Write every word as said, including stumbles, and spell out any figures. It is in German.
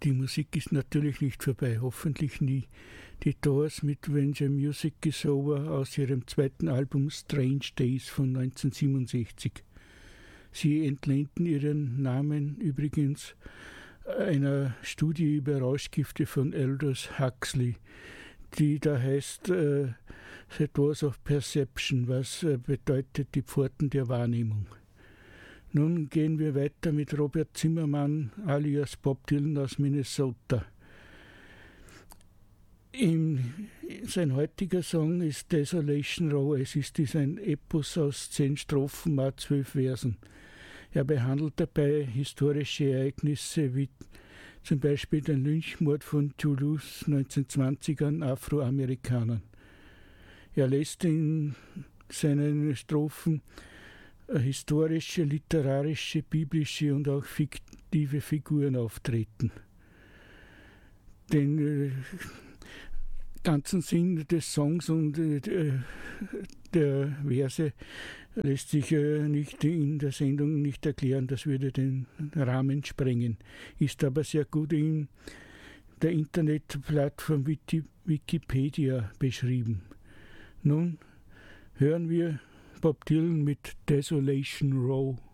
die Musik ist natürlich nicht vorbei, hoffentlich nie. Die Doors mit When the Music is Over aus ihrem zweiten Album Strange Days von neunzehnhundertsiebenundsechzig. Sie entlehnten ihren Namen übrigens einer Studie über Rauschgifte von Aldous Huxley, die da heißt äh, The Doors of Perception, was äh, bedeutet die Pforten der Wahrnehmung. Nun gehen wir weiter mit Robert Zimmermann alias Bob Dylan aus Minnesota. Im, sein heutiger Song ist Desolation Row. Es ist ein Epos aus zehn Strophen, mal zwölf Versen. Er behandelt dabei historische Ereignisse wie zum Beispiel den Lynchmord von Toulouse neunzehnhundertzwanzig an Afroamerikanern. Er lässt in seinen Strophen historische, literarische, biblische und auch fiktive Figuren auftreten. Den äh, ganzen Sinn des Songs und äh, der Verse lässt sich äh, nicht in der Sendung nicht erklären, das würde den Rahmen sprengen, ist aber sehr gut in der Internetplattform Wikipedia beschrieben. Nun hören wir Bob Dylan mit Desolation Row.